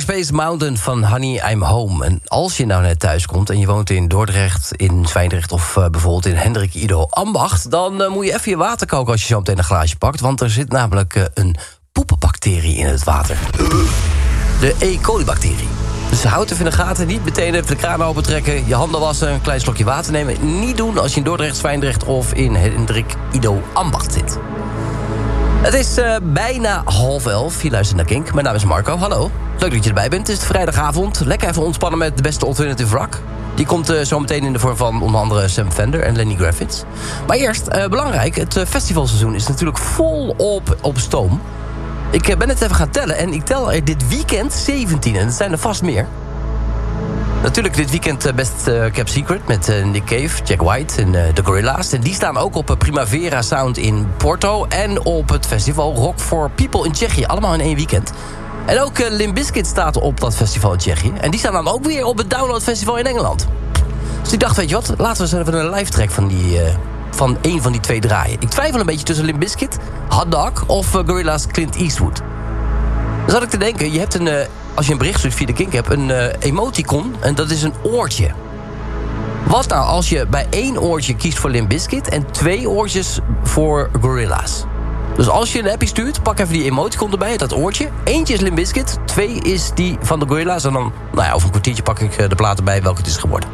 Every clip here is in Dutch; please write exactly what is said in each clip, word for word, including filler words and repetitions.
Space Mountain van Honey, I'm Home. En als je nou net thuis komt en je woont in Dordrecht, in Zwijndrecht of uh, bijvoorbeeld in Hendrik Ido Ambacht, dan uh, moet je even je water koken als je zo meteen een glaasje pakt. Want er zit namelijk uh, een poepenbacterie in het water. De E. coli-bacterie. Dus houd even in de gaten, niet meteen even de kraan open trekken, je handen wassen, een klein slokje water nemen. Niet doen als je in Dordrecht, Zwijndrecht of in Hendrik Ido Ambacht zit. Het is uh, bijna half elf. Je luistert naar Kink. Mijn naam is Marco. Hallo. Leuk dat je erbij bent. Het is vrijdagavond. Lekker even ontspannen met de beste alternative rock. Die komt uh, zo meteen in de vorm van onder andere Sam Fender en Lenny Kravitz. Maar eerst, uh, belangrijk, het uh, festivalseizoen is natuurlijk volop op stoom. Ik uh, ben het even gaan tellen en ik tel er dit weekend zeventien. En het zijn er vast meer. Natuurlijk dit weekend uh, best uh, Kept Secret met uh, Nick Cave, Jack White en uh, The Gorillaz. En die staan ook op uh, Primavera Sound in Porto en op het festival Rock for People in Tsjechië. Allemaal in één weekend. En ook uh, Limp Bizkit staat op dat festival in Tsjechië. En die staan dan ook weer op het Download Festival in Engeland. Dus ik dacht, weet je wat, laten we eens even een live track van, die, uh, van één van die twee draaien. Ik twijfel een beetje tussen Limp Bizkit, Hot Dog of uh, Gorillaz Clint Eastwood. Dan zat ik te denken, je hebt een... Uh, als je een bericht stuurt via de Kink hebt, een uh, emoticon. En dat is een oortje. Wat nou als je bij één oortje kiest voor Limp Bizkit en twee oortjes voor Gorillaz? Dus als je een appie stuurt, pak even die emoticon erbij, dat oortje. Eentje is Limp Bizkit, twee is die van de Gorillaz. En dan, nou ja, over een kwartiertje pak ik de platen bij welke het is geworden.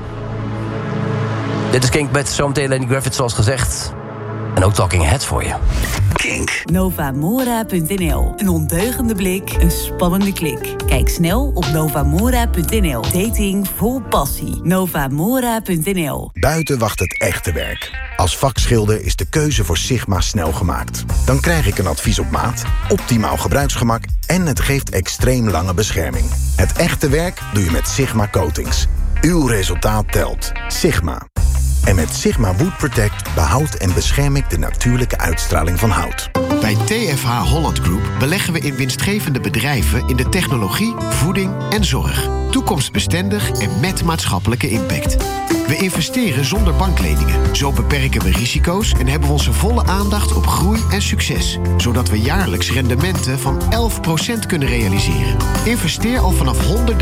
Dit is Kink met zometeen Lenny Kravitz zoals gezegd. En ook Talking Heads voor je. Kink. Novamora punt n l. Een ondeugende blik, een spannende klik. Kijk snel op Novamora punt n l. Dating vol passie. Novamora punt n l. Buiten wacht het echte werk. Als vakschilder is de keuze voor Sigma snel gemaakt. Dan krijg ik een advies op maat, optimaal gebruiksgemak en het geeft extreem lange bescherming. Het echte werk doe je met Sigma Coatings. Uw resultaat telt. Sigma. En met Sigma Wood Protect behoud en bescherm ik de natuurlijke uitstraling van hout. Bij T F H Holland Group beleggen we in winstgevende bedrijven in de technologie, voeding en zorg. Toekomstbestendig en met maatschappelijke impact. We investeren zonder bankleningen. Zo beperken we risico's en hebben we onze volle aandacht op groei en succes. Zodat we jaarlijks rendementen van elf procent kunnen realiseren. Investeer al vanaf honderd